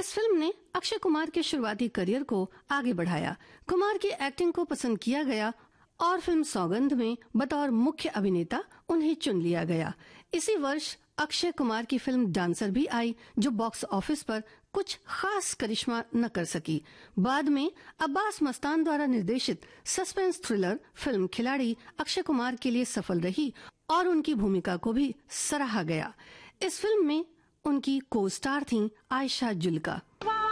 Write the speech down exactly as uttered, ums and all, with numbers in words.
इस फिल्म ने अक्षय कुमार के शुरुआती करियर को आगे बढ़ाया। कुमार की एक्टिंग को पसंद किया गया और फिल्म सौगंध में बतौर मुख्य अभिनेता उन्हें चुन लिया गया। इसी वर्ष अक्षय कुमार की फिल्म डांसर भी आई, जो बॉक्स ऑफिस पर कुछ खास करिश्मा न कर सकी। बाद में अब्बास मस्तान द्वारा निर्देशित सस्पेंस थ्रिलर फिल्म खिलाड़ी अक्षय कुमार के लिए सफल रही और उनकी भूमिका को भी सराहा गया। इस फिल्म में उनकी को स्टार थीं आयशा जुल्का।